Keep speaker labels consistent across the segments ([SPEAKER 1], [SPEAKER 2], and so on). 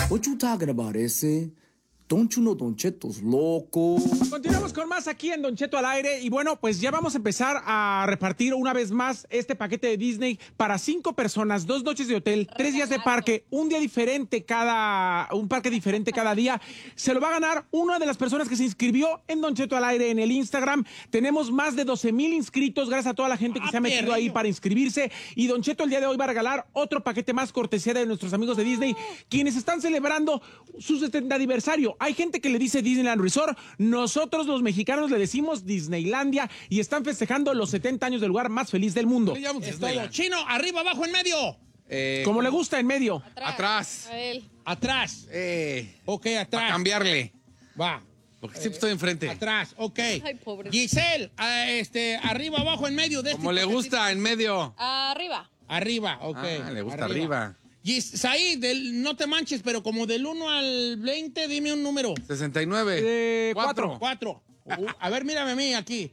[SPEAKER 1] What you talking about, ese? Don't you know Don Cheto's loco?
[SPEAKER 2] Continuamos con más aquí en Don Cheto al aire y bueno, pues ya vamos a empezar a repartir una vez más este paquete de Disney para 5 personas, 2 noches de hotel, 3 días de parque, un parque diferente cada día. Se lo va a ganar una de las personas que se inscribió en Don Cheto al aire en el Instagram. Tenemos más de 12,000 inscritos, gracias a toda la gente que se ha metido ahí para inscribirse. Y Don Cheto el día de hoy va a regalar otro paquete más cortesía de nuestros amigos de Disney, quienes están celebrando su 70 aniversario. Hay gente que le dice Disneyland Resort, nosotros los mexicanos le decimos Disneylandia y están festejando los 70 años del lugar más feliz del mundo.
[SPEAKER 3] Es todo. Chino, arriba, abajo, en medio.
[SPEAKER 2] Como le gusta, en medio.
[SPEAKER 4] Atrás.
[SPEAKER 3] Atrás. Ok, atrás.
[SPEAKER 4] A cambiarle.
[SPEAKER 3] Va.
[SPEAKER 4] Porque siempre estoy enfrente.
[SPEAKER 3] Atrás, ok.
[SPEAKER 5] Ay, pobre.
[SPEAKER 3] Giselle, arriba, abajo, en medio de
[SPEAKER 4] Como le gusta, en medio.
[SPEAKER 5] Arriba.
[SPEAKER 3] Arriba, ok.
[SPEAKER 4] Le gusta arriba.
[SPEAKER 3] Said, no te manches, pero como del 1 al 20, dime un número.
[SPEAKER 4] 69.
[SPEAKER 2] 4.
[SPEAKER 3] 4. A ver, mírame a mí aquí.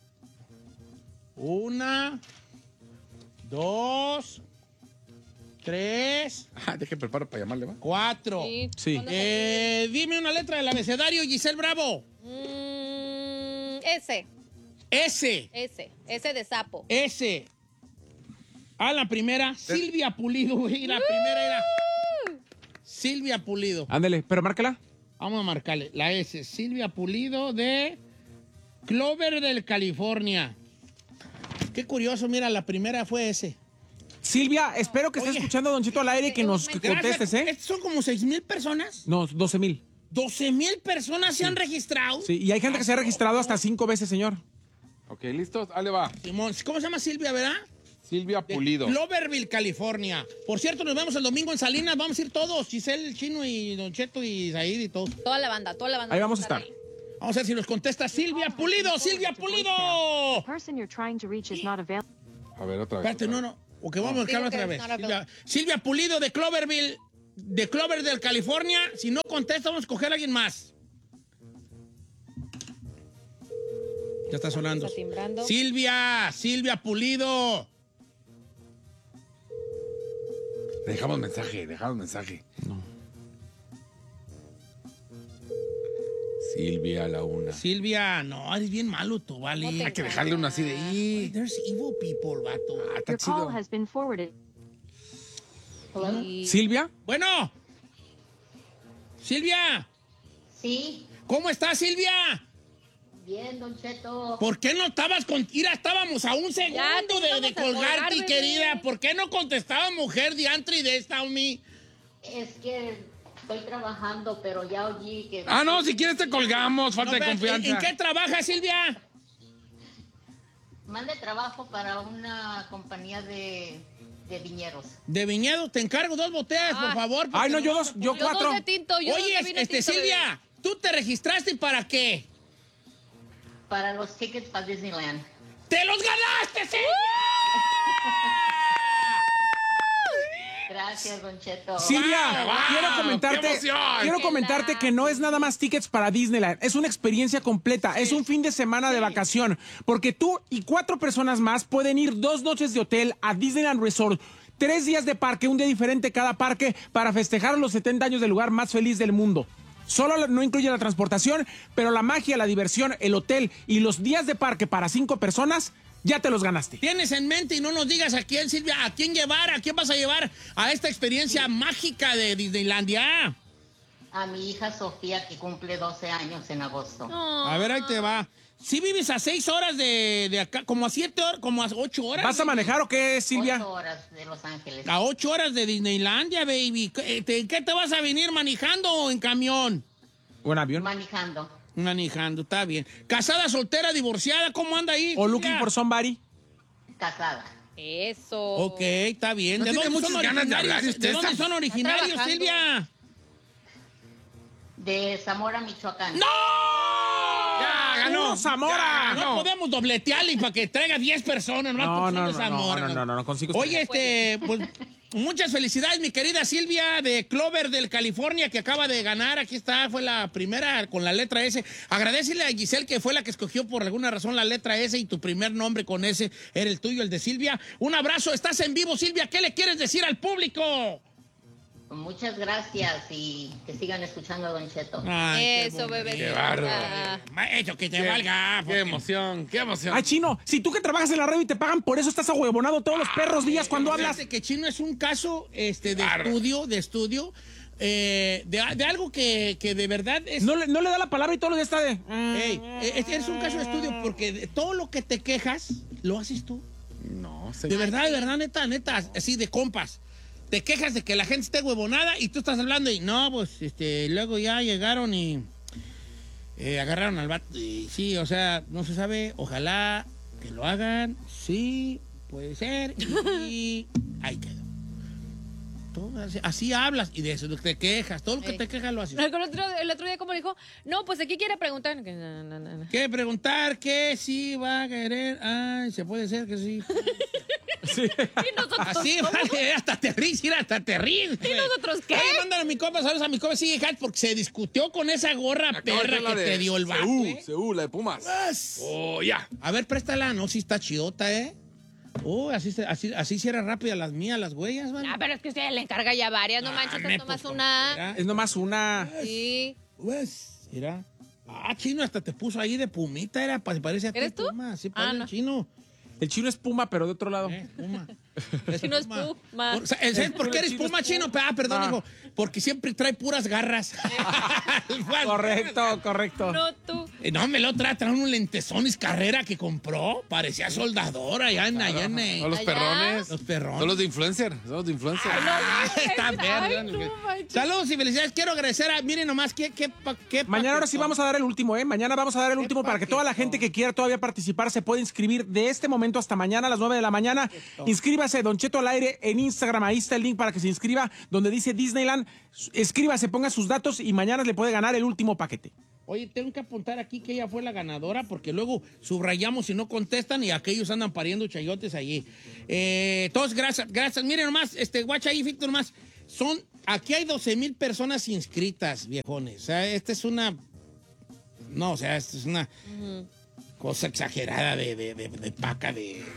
[SPEAKER 3] 1, 2, 3.
[SPEAKER 4] Deje preparo para llamarle, ¿va?
[SPEAKER 3] 4.
[SPEAKER 2] Sí.
[SPEAKER 3] Dime una letra del abecedario, Giselle Bravo.
[SPEAKER 5] S.
[SPEAKER 3] S.
[SPEAKER 5] S de sapo.
[SPEAKER 3] S. La primera, Silvia Pulido, güey. La primera era Silvia Pulido.
[SPEAKER 2] Ándele, pero márcala.
[SPEAKER 3] Vamos a marcarle la S. Silvia Pulido de Clover del California. Qué curioso, mira, la primera fue S.
[SPEAKER 2] Silvia, espero que estés escuchando a Don Cheto al aire que nos contestes, ¿eh?
[SPEAKER 3] ¿Estos son como 6,000 personas?
[SPEAKER 2] No, 12,000.
[SPEAKER 3] 12,000 personas se han registrado.
[SPEAKER 2] Sí, y hay gente que se ha registrado hasta 5 veces, señor.
[SPEAKER 4] Ok, ¿listos? Ahí le va.
[SPEAKER 3] Simón, ¿cómo se llama Silvia, verdad?
[SPEAKER 4] Silvia Pulido.
[SPEAKER 3] Cloverville, California. Por cierto, nos vemos el domingo en Salinas. Vamos a ir todos. Giselle, Chino y Don Cheto y Said y todo.
[SPEAKER 5] Toda la banda.
[SPEAKER 2] Ahí vamos a estar.
[SPEAKER 5] ahí.
[SPEAKER 3] Vamos a ver si nos contesta Silvia Pulido. ¡Silvia Pulido!
[SPEAKER 6] person you're trying to reach is not available.
[SPEAKER 4] A ver, otra vez.
[SPEAKER 3] Espérate, no. Ok, vamos a marcarlo otra vez. Silvia Pulido de Cloverville, de Clover del California. Si no contesta, vamos a escoger a alguien más. Ya está sonando.
[SPEAKER 5] Está timbrando.
[SPEAKER 3] Silvia Pulido.
[SPEAKER 4] Dejamos mensaje. No. Silvia a la 1.
[SPEAKER 3] Silvia, no, eres bien malo tú, vale.
[SPEAKER 5] No te
[SPEAKER 4] Hay que dejarle uno así de ahí.
[SPEAKER 3] There's evil people, vato.
[SPEAKER 4] Está
[SPEAKER 6] Your call
[SPEAKER 4] chido.
[SPEAKER 6] has been forwarded.
[SPEAKER 5] Y-
[SPEAKER 2] Silvia.
[SPEAKER 3] Bueno. Silvia.
[SPEAKER 7] Sí,
[SPEAKER 3] ¿Cómo estás, Silvia?
[SPEAKER 7] bien, Don Cheto.
[SPEAKER 3] ¿Por qué no estabas con... Mira, estábamos a un segundo
[SPEAKER 5] Ya
[SPEAKER 3] de
[SPEAKER 5] te íbamos a
[SPEAKER 3] colgarte,
[SPEAKER 5] colgar, bebé.
[SPEAKER 3] querida. ¿Por qué no contestaba mujer diantre y de esta, Omi?
[SPEAKER 7] Es que estoy trabajando, pero ya oí que...
[SPEAKER 4] No, si quieres te colgamos. Falta de
[SPEAKER 3] espérate,
[SPEAKER 4] confianza.
[SPEAKER 3] ¿En qué trabajas, Silvia?
[SPEAKER 7] Mande trabajo para una compañía de viñeros.
[SPEAKER 3] De viñedo, te encargo 2 botellas, por favor.
[SPEAKER 2] Ay, no, yo
[SPEAKER 5] Yo
[SPEAKER 2] 4.
[SPEAKER 5] 2 de tinto. Yo
[SPEAKER 3] Oye,
[SPEAKER 5] dos de vino tinto,
[SPEAKER 3] Silvia, ¿tú te registraste para qué?
[SPEAKER 7] Para los tickets para Disneyland.
[SPEAKER 3] ¡Te los ganaste, Silvia!
[SPEAKER 7] Gracias, Don Cheto.
[SPEAKER 2] Silvia,
[SPEAKER 4] ¡Wow! ¡Qué emoción!
[SPEAKER 2] quiero comentarte que no es nada más tickets para Disneyland, es una experiencia completa, es un fin de semana de vacación, porque tú y 4 personas más pueden ir 2 noches de hotel a Disneyland Resort, 3 días de parque, un día diferente cada parque, para festejar los 70 años del lugar más feliz del mundo. Solo no incluye la transportación, pero la magia, la diversión, el hotel y los días de parque para 5 personas, ya te los ganaste.
[SPEAKER 3] Tienes en mente y no nos digas a quién, Silvia, a quién vas a llevar a esta experiencia mágica de Disneylandia.
[SPEAKER 7] A mi hija Sofía, que cumple 12 años en agosto.
[SPEAKER 3] A ver, ahí te va. Si vives a 6 horas de acá, como a 7 horas, como a 8 horas.
[SPEAKER 2] ¿Vas a manejar o qué, Silvia?
[SPEAKER 7] 8 horas de Los Ángeles.
[SPEAKER 3] A 8 horas de Disneylandia, baby. ¿Qué te vas a venir manejando o en camión?
[SPEAKER 2] ¿O en avión?
[SPEAKER 7] Manejando.
[SPEAKER 3] Manejando, está bien. ¿Casada, soltera, divorciada? ¿Cómo anda ahí?
[SPEAKER 2] ¿O
[SPEAKER 3] Silvia?
[SPEAKER 2] looking for somebody?
[SPEAKER 7] Casada.
[SPEAKER 5] Eso.
[SPEAKER 3] Ok, está bien.
[SPEAKER 4] No
[SPEAKER 3] ¿De
[SPEAKER 4] tiene
[SPEAKER 3] dónde
[SPEAKER 4] muchas
[SPEAKER 3] son
[SPEAKER 4] ganas de
[SPEAKER 3] originarios?
[SPEAKER 4] hablar, usted
[SPEAKER 3] ¿De dónde
[SPEAKER 4] está-
[SPEAKER 3] son originarios,
[SPEAKER 5] trabajando.
[SPEAKER 3] Silvia?
[SPEAKER 7] De Zamora, Michoacán.
[SPEAKER 3] ¡No!
[SPEAKER 4] ¡Ya ganó!
[SPEAKER 2] ¡Uh, Zamora!
[SPEAKER 3] No podemos dobletearle para que traiga 10 personas.
[SPEAKER 2] No,
[SPEAKER 3] No,
[SPEAKER 2] consigo.
[SPEAKER 3] Oye, pues, muchas felicidades, mi querida Silvia de Clover del California, que acaba de ganar. Aquí está, fue la primera con la letra S. Agradecele a Giselle, que fue la que escogió por alguna razón la letra S, y tu primer nombre con S era el tuyo, el de Silvia. Un abrazo, estás en vivo, Silvia. ¿Qué le quieres decir al público?
[SPEAKER 7] Muchas gracias y que sigan escuchando a Don Cheto.
[SPEAKER 3] Ay, qué
[SPEAKER 5] Eso, bebé.
[SPEAKER 4] Qué bárbaro.
[SPEAKER 3] Eso que te valga.
[SPEAKER 4] Qué emoción, qué emoción.
[SPEAKER 2] Ay, Chino, si tú que trabajas en la radio y te pagan por eso estás ahuevonado todos los perros días cuando hablas.
[SPEAKER 3] Fíjate que Chino es un caso de
[SPEAKER 4] Claro.
[SPEAKER 3] estudio, de algo que de verdad es...
[SPEAKER 2] No le da la palabra y todo lo días está de...
[SPEAKER 3] Ey, es un caso de estudio porque de todo lo que te quejas, lo haces tú.
[SPEAKER 4] No,
[SPEAKER 3] De verdad, neta, así de compas. Te quejas de que la gente esté huevonada y tú estás hablando y no, pues, luego ya llegaron y agarraron al vato. Y sí, o sea, no se sabe, ojalá que lo hagan, sí, puede ser, y ahí quedó. Todo así hablas y de eso te quejas, todo lo que te quejas lo haces.
[SPEAKER 5] El otro día como dijo, no, pues aquí quiere preguntar. Que no.
[SPEAKER 3] ¿Qué preguntar? ¿Qué sí va a querer? Ay, se puede ser que sí.
[SPEAKER 5] ¿Y nosotros
[SPEAKER 3] Así,
[SPEAKER 5] cómo?
[SPEAKER 3] vale, hasta te ríes, mira, hasta te ríes.
[SPEAKER 5] ¿Y nosotros qué?
[SPEAKER 3] Oye, mándale a mi compa, saludos a mi compa, sí, hija, porque se discutió con esa gorra
[SPEAKER 4] Acabo de
[SPEAKER 3] perra
[SPEAKER 4] ver la
[SPEAKER 3] que
[SPEAKER 4] de
[SPEAKER 3] te dio el vato,
[SPEAKER 4] Seúl, la de Pumas. Oh, ya.
[SPEAKER 3] A ver, préstala, no, sí está chidota, Oh, así cierra rápido las mías, las huellas, ¿vale?
[SPEAKER 5] Ah, pero es que usted le encarga ya varias, no manches,
[SPEAKER 3] Dame,
[SPEAKER 5] es nomás
[SPEAKER 3] pues,
[SPEAKER 5] una.
[SPEAKER 3] mira.
[SPEAKER 2] Es nomás una...
[SPEAKER 5] Sí.
[SPEAKER 3] Pues, mira. Chino, hasta te puso ahí de pumita, parece a ti,
[SPEAKER 5] ¿Eres tú?
[SPEAKER 3] Puma, sí,
[SPEAKER 5] Ah,
[SPEAKER 3] parece
[SPEAKER 5] no.
[SPEAKER 3] Chino.
[SPEAKER 2] El Chino es Puma, pero de otro lado.
[SPEAKER 3] Puma.
[SPEAKER 5] Chino es Puma.
[SPEAKER 3] ¿Sabes por qué eres Puma, Chino? Perdón, hijo. Porque siempre trae puras garras.
[SPEAKER 2] Correcto.
[SPEAKER 5] No tú.
[SPEAKER 3] No, me lo trae unos lentesones Carrera que compró. Parecía soldador allá en...
[SPEAKER 4] No, los
[SPEAKER 5] Allá.
[SPEAKER 4] perrones.
[SPEAKER 3] Los perrones.
[SPEAKER 4] Son los de influencer. Son los de influencer.
[SPEAKER 3] Está
[SPEAKER 5] Ay,
[SPEAKER 3] verde.
[SPEAKER 5] no manches.
[SPEAKER 3] Saludos y felicidades. Quiero agradecer a... Miren nomás, ¿qué
[SPEAKER 2] Mañana ahora sí vamos a dar el último, ¿eh? Mañana vamos a dar el último para que toda la gente que quiera todavía participar se pueda inscribir de este momento hasta mañana a las 9 de la mañana. Inscríbase, Don Cheto al aire en Instagram. Ahí está el link para que se inscriba, donde dice Disneyland. Escríbase, ponga sus datos y mañana le puede ganar el último paquete.
[SPEAKER 3] Oye, tengo que apuntar aquí que ella fue la ganadora porque luego subrayamos y no contestan y aquellos andan pariendo chayotes allí. Todos, gracias. Miren nomás, guacha ahí, Víctor, nomás. Aquí hay 12,000 personas inscritas, viejones. O sea, esta es una... No, o sea, esta es una cosa exagerada de paca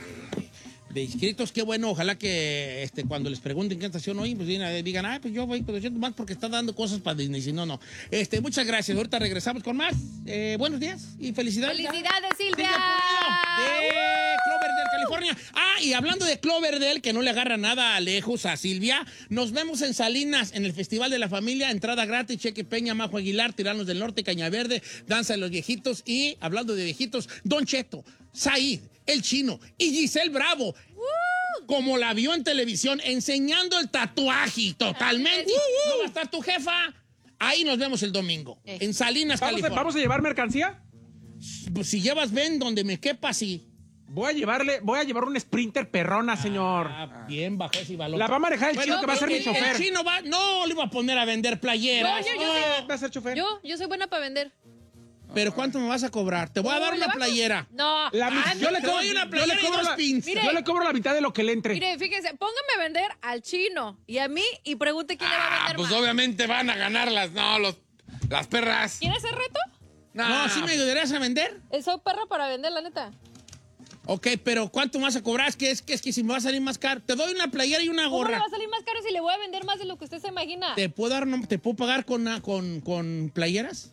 [SPEAKER 3] de inscritos. Qué bueno, ojalá que cuando les pregunten qué estación hoy, pues digan, pues yo voy con 200 más porque está dando cosas para Disney. Si no, no. Muchas gracias. Ahorita regresamos con más. Buenos días y felicidades.
[SPEAKER 5] ¡Felicidades, Silvia!
[SPEAKER 3] De Cloverdale, California. Y hablando de Cloverdale, que no le agarra nada lejos a Silvia, nos vemos en Salinas, en el Festival de la Familia, entrada gratis, Cheque Peña, Majo Aguilar, Tiranos del Norte, Caña Verde, Danza de los Viejitos y, hablando de viejitos, Don Cheto, Said, El Chino y Giselle Bravo. Como la vio en televisión, enseñando el tatuaje totalmente. ¿No va a estar tu jefa? Ahí nos vemos el domingo, en Salinas, California.
[SPEAKER 2] ¿Vamos a llevar mercancía?
[SPEAKER 3] Pues si llevas, ven donde me quepa, sí.
[SPEAKER 2] Voy a llevar un Sprinter perrona, señor.
[SPEAKER 3] Bien, bajó ese balón.
[SPEAKER 2] La va a manejar el Chino, que va a ser mi chofer.
[SPEAKER 3] El Chino no le iba a poner a vender playeras.
[SPEAKER 5] No,
[SPEAKER 2] Va a ser chofer.
[SPEAKER 5] Yo soy buena para vender.
[SPEAKER 3] Pero ¿cuánto me vas a cobrar? Te voy a dar una playera.
[SPEAKER 5] No.
[SPEAKER 2] Yo le
[SPEAKER 3] te doy una playera y dos pins.
[SPEAKER 5] Mire.
[SPEAKER 2] Yo le cobro la mitad de lo que le entre.
[SPEAKER 5] Mire, fíjense, póngame a vender al Chino y a mí y pregunte quién le va a vender
[SPEAKER 4] Pues
[SPEAKER 5] más.
[SPEAKER 4] obviamente van a ganar las perras.
[SPEAKER 5] ¿Quieres hacer reto?
[SPEAKER 3] No, ¿sí me ayudarías a vender?
[SPEAKER 5] Soy perra para vender, la neta.
[SPEAKER 3] Ok, pero ¿cuánto me vas a cobrar? Es que si me va a salir más caro. Te doy una playera y una
[SPEAKER 5] ¿Cómo le
[SPEAKER 3] gorra.
[SPEAKER 5] va a salir más caro si le voy a vender más de lo que usted se imagina?
[SPEAKER 3] ¿Te puedo pagar con playeras?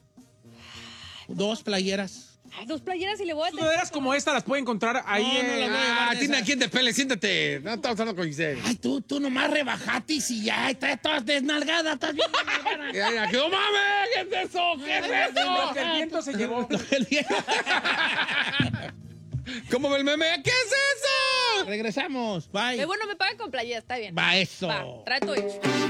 [SPEAKER 3] 2 playeras.
[SPEAKER 5] Ay, 2 playeras y le voy a
[SPEAKER 2] Sudaderas como esta las puede encontrar ahí.
[SPEAKER 3] No, no la voy a llevar de
[SPEAKER 4] Tiene
[SPEAKER 3] esas.
[SPEAKER 4] aquí en te pele, siéntate. No estamos hablando con Giselle.
[SPEAKER 3] Ay, tú nomás rebajate y ya, estás toda desnalgada, estás bien desnalgada.
[SPEAKER 4] ¡No mames! ¿Qué es eso? ¿Qué es
[SPEAKER 2] Lo que el
[SPEAKER 4] eso?
[SPEAKER 2] viento se llevó.
[SPEAKER 4] ¿Cómo ve el meme? ¿Qué es eso?
[SPEAKER 3] Regresamos. Bye.
[SPEAKER 5] Bueno, me pagan con playeras, está bien.
[SPEAKER 3] Va eso.
[SPEAKER 5] Va, trato hecho.